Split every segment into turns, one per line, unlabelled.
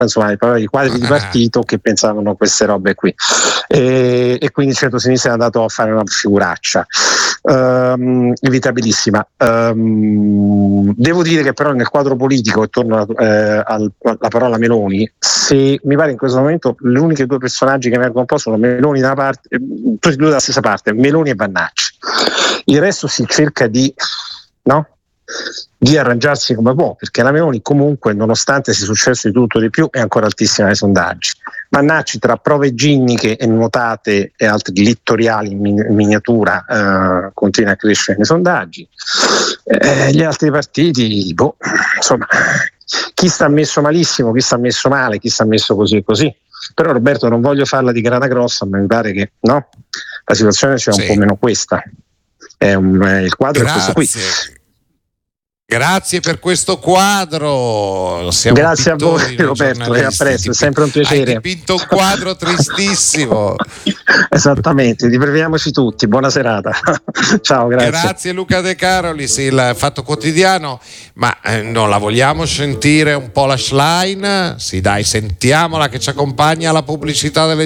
insomma i quadri di partito che pensavano queste robe qui, e quindi il centro-sinistra è andato a fare una figuraccia evitabilissima. Devo dire che però nel quadro politico, e torno alla parola Meloni, se mi pare in questo momento le uniche due personaggi che emergono un po' sono Meloni da una parte, tutti e due dalla stessa parte, Meloni e Vannacci. Il resto si cerca di arrangiarsi come può, perché la Meloni comunque, nonostante sia successo di tutto di più, è ancora altissima nei sondaggi. Vannacci, tra prove ginniche e nuotate e altri littoriali in miniatura, continua a crescere nei sondaggi. Gli altri partiti, insomma, chi sta messo malissimo, chi sta messo male, chi sta messo così e così. Però Roberto, non voglio farla di grana grossa, ma mi pare che la situazione sia un po' meno questa. Il quadro è questo qui.
Grazie per questo quadro.
Grazie a voi, Roberto, e a presto, è sempre un piacere.
Hai dipinto un quadro tristissimo.
Esattamente, riproviamoci tutti. Buona serata. Ciao, grazie.
Grazie Luca De Carolis, il Fatto Quotidiano. Ma non la vogliamo sentire un po' la Schlein? Sì, dai, sentiamola, che ci accompagna alla pubblicità delle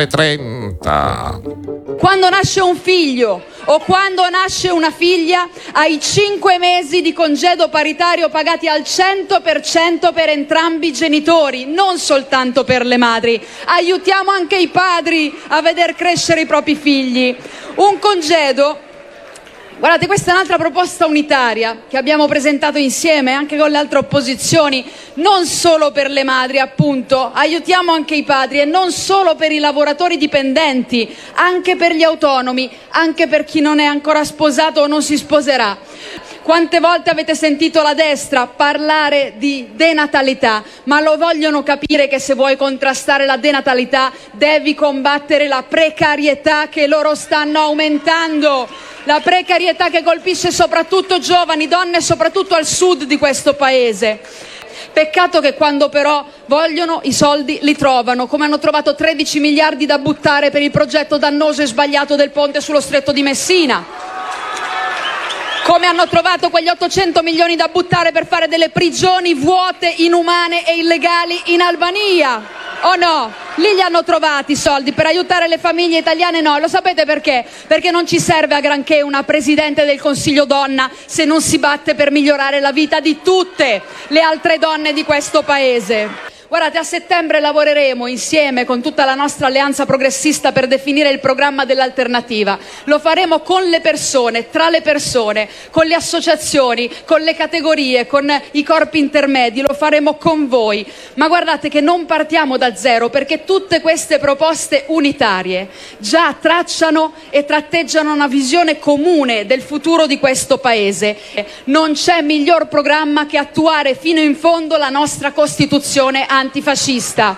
19:30.
Quando nasce un figlio o quando nasce una figlia, hai 5 mesi di congedo paritario pagati al 100% per entrambi i genitori, non soltanto per le madri. Aiutiamo anche i padri a veder crescere i propri figli. Un congedo. Guardate, questa è un'altra proposta unitaria che abbiamo presentato insieme anche con le altre opposizioni, non solo per le madri, appunto, aiutiamo anche i padri, e non solo per i lavoratori dipendenti, anche per gli autonomi, anche per chi non è ancora sposato o non si sposerà. Quante volte avete sentito la destra parlare di denatalità, ma lo vogliono capire che se vuoi contrastare la denatalità devi combattere la precarietà che loro stanno aumentando, la precarietà che colpisce soprattutto giovani, donne, soprattutto al sud di questo paese. Peccato che quando però vogliono i soldi li trovano, come hanno trovato 13 miliardi da buttare per il progetto dannoso e sbagliato del ponte sullo Stretto di Messina. Come hanno trovato quegli 800 milioni da buttare per fare delle prigioni vuote, inumane e illegali in Albania. O no? Lì li hanno trovati i soldi per aiutare le famiglie italiane? No, lo sapete perché? Perché non ci serve a granché una Presidente del Consiglio donna se non si batte per migliorare la vita di tutte le altre donne di questo paese. Guardate, a settembre lavoreremo insieme con tutta la nostra alleanza progressista per definire il programma dell'alternativa. Lo faremo con le persone, tra le persone, con le associazioni, con le categorie, con i corpi intermedi, lo faremo con voi. Ma guardate che non partiamo da zero, perché tutte queste proposte unitarie già tracciano e tratteggiano una visione comune del futuro di questo Paese. Non c'è miglior programma che attuare fino in fondo la nostra Costituzione antifascista.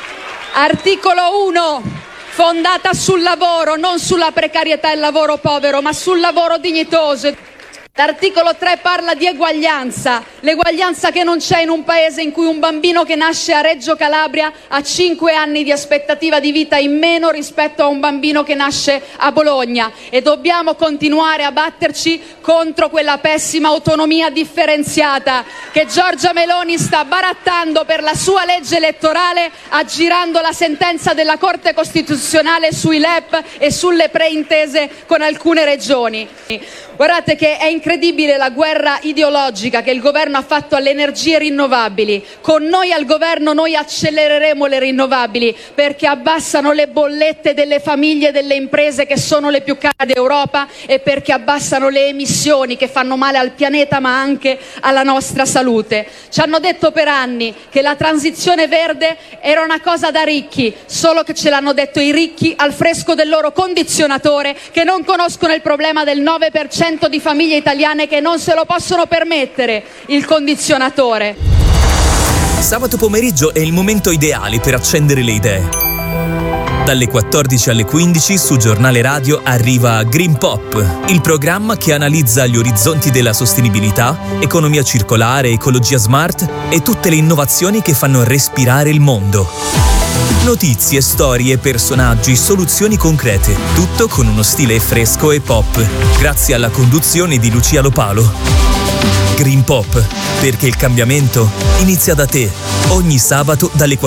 Articolo 1, fondata sul lavoro, non sulla precarietà e il lavoro povero, ma sul lavoro dignitoso. L'articolo 3 parla di eguaglianza, l'eguaglianza che non c'è in un paese in cui un bambino che nasce a Reggio Calabria ha 5 anni di aspettativa di vita in meno rispetto a un bambino che nasce a Bologna, e dobbiamo continuare a batterci contro quella pessima autonomia differenziata che Giorgia Meloni sta barattando per la sua legge elettorale, aggirando la sentenza della Corte Costituzionale sui LEP e sulle preintese con alcune regioni. Guardate che è incredibile la guerra ideologica che il governo ha fatto alle energie rinnovabili. Con noi al governo noi accelereremo le rinnovabili, perché abbassano le bollette delle famiglie e delle imprese che sono le più care d'Europa, e perché abbassano le emissioni che fanno male al pianeta ma anche alla nostra salute. Ci hanno detto per anni che la transizione verde era una cosa da ricchi, solo che ce l'hanno detto i ricchi al fresco del loro condizionatore, che non conoscono il problema del 9% di famiglie italiane che non se lo possono permettere il condizionatore.
Sabato pomeriggio è il momento ideale per accendere le idee. Dalle 14 alle 15 su Giornale Radio arriva Green Pop, il programma che analizza gli orizzonti della sostenibilità, economia circolare, ecologia smart e tutte le innovazioni che fanno respirare il mondo. Notizie, storie, personaggi, soluzioni concrete, tutto con uno stile fresco e pop, grazie alla conduzione di Lucia Lopalo. Green Pop, perché il cambiamento inizia da te, ogni sabato dalle 14